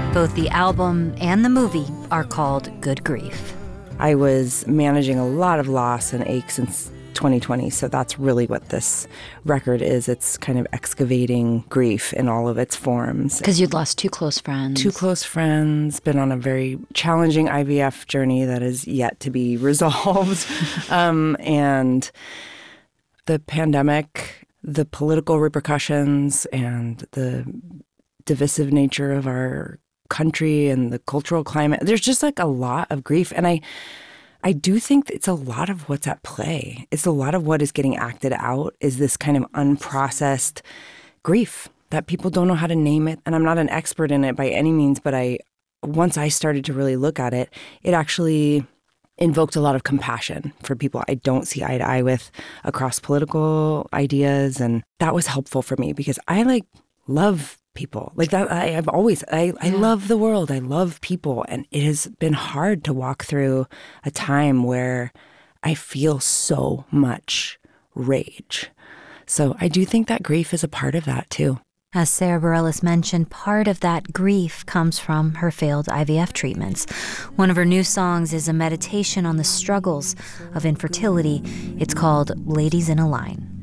Both the album and the movie are called Good Grief. I was managing a lot of loss and ache since 2020, so that's really what this record is. It's kind of excavating grief in all of its forms. Because you'd lost two close friends. Two close friends, been on a very challenging IVF journey that is yet to be resolved. And the pandemic, the political repercussions, and the divisive nature of our country and the cultural climate. There's just like a lot of grief. And I do think it's a lot of what's at play. It's a lot of what is getting acted out is this kind of unprocessed grief that people don't know how to name it. And I'm not an expert in it by any means, but once I started to really look at it, it actually invoked a lot of compassion for people I don't see eye to eye with across political ideas. And that was helpful for me because I love people like that. I love the world. I love people. And it has been hard to walk through a time where I feel so much rage. So I do think that grief is a part of that too. As Sara Bareilles mentioned, part of that grief comes from her failed IVF treatments. One of her new songs is a meditation on the struggles of infertility. It's called Ladies in a Line.